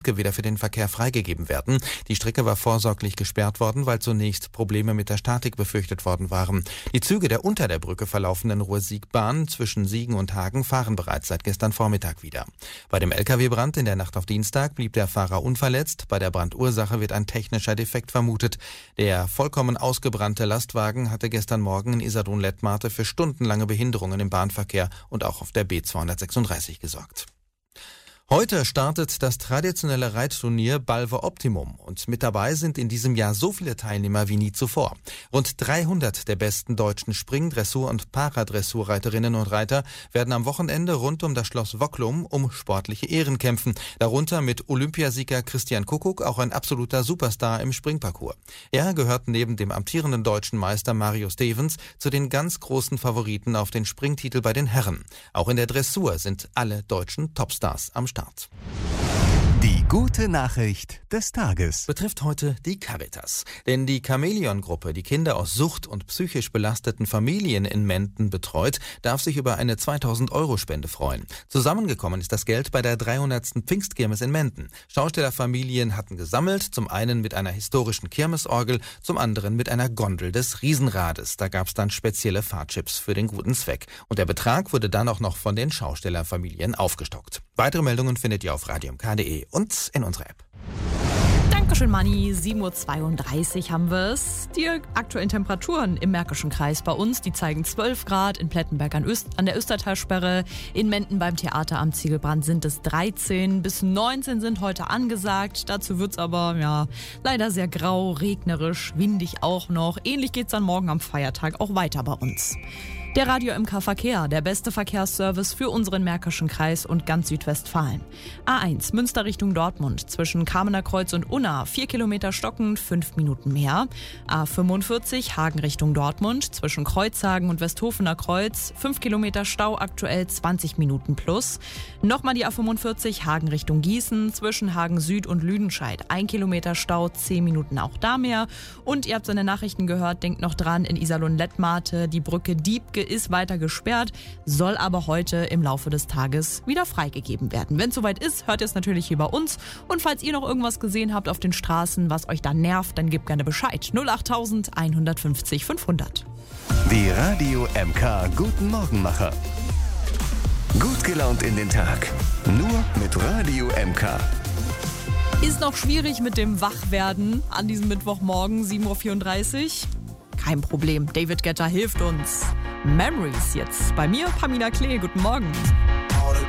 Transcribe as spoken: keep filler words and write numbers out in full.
wieder für den Verkehr freigegeben werden. Die Strecke war vorsorglich gesperrt worden, weil zunächst Probleme mit der Statik befürchtet worden waren. Die Züge der unter der Brücke verlaufenden Ruhr-Sieg-Bahn zwischen Siegen und Hagen fahren bereits seit gestern Vormittag wieder. Bei dem L K W-Brand in der Nacht auf Dienstag blieb der Fahrer unverletzt. Bei der Brandursache wird ein technischer Defekt vermutet. Der vollkommen ausgebrannte Lastwagen hatte gestern Morgen in Iserlohn-Lettmate für stundenlange Behinderungen im Bahnverkehr und auch auf der B zweihundertsechsunddreißig gesorgt. Heute startet das traditionelle Reitturnier Balve Optimum und mit dabei sind in diesem Jahr so viele Teilnehmer wie nie zuvor. Rund dreihundert der besten deutschen Spring-, Dressur- und Paradressurreiterinnen und Reiter werden am Wochenende rund um das Schloss Wocklum um sportliche Ehren kämpfen. Darunter mit Olympiasieger Christian Kuckuck auch ein absoluter Superstar im Springparcours. Er gehört neben dem amtierenden deutschen Meister Mario Stevens zu den ganz großen Favoriten auf den Springtitel bei den Herren. Auch in der Dressur sind alle deutschen Topstars am Start. Die gute Nachricht des Tages betrifft heute die Caritas. Denn die Chamäleon-Gruppe, die Kinder aus sucht- und psychisch belasteten Familien in Menden betreut, darf sich über eine zweitausend-Euro-Spende freuen. Zusammengekommen ist das Geld bei der dreihundertsten Pfingstkirmes in Menden. Schaustellerfamilien hatten gesammelt, zum einen mit einer historischen Kirmesorgel, zum anderen mit einer Gondel des Riesenrades. Da gab es dann spezielle Fahrchips für den guten Zweck. Und der Betrag wurde dann auch noch von den Schaustellerfamilien aufgestockt. Weitere Meldungen findet ihr auf radio m k punkt d e und in unserer App. Dankeschön, Manni. sieben Uhr zweiunddreißig haben wir es. Die aktuellen Temperaturen im Märkischen Kreis bei uns, die zeigen zwölf Grad. In Plettenberg an, Öst, an der Östertalsperre. In Menden beim Theater am Ziegelbrand sind es dreizehn. Bis neunzehn sind heute angesagt. Dazu wird es aber ja leider sehr grau, regnerisch, windig auch noch. Ähnlich geht es dann morgen am Feiertag auch weiter bei uns. Der Radio M K Verkehr, der beste Verkehrsservice für unseren Märkischen Kreis und ganz Südwestfalen. A eins, Münster Richtung Dortmund, zwischen Kamener Kreuz und Unna, vier Kilometer stockend, fünf Minuten mehr. A fünfundvierzig, Hagen Richtung Dortmund, zwischen Kreuzhagen und Westhofener Kreuz, fünf Kilometer Stau, aktuell zwanzig Minuten plus. Nochmal die A fünfundvierzig, Hagen Richtung Gießen, zwischen Hagen Süd und Lüdenscheid, ein Kilometer Stau, zehn Minuten auch da mehr. Und ihr habt seine Nachrichten gehört, denkt noch dran, in Iserlohn-Lettmate, die Brücke Diebke ist weiter gesperrt, soll aber heute im Laufe des Tages wieder freigegeben werden. Wenn es soweit ist, hört ihr es natürlich hier bei uns. Und falls ihr noch irgendwas gesehen habt auf den Straßen, was euch da nervt, dann gebt gerne Bescheid. null acht eins fünf null fünfhundert. Die Radio M K Guten Morgenmacher. Gut gelaunt in den Tag. Nur mit Radio M K. Ist noch schwierig mit dem Wachwerden an diesem Mittwochmorgen, sieben Uhr vierunddreißig. Kein Problem, David Guetta hilft uns. Memories jetzt. Bei mir, Pamina Klee. Guten Morgen.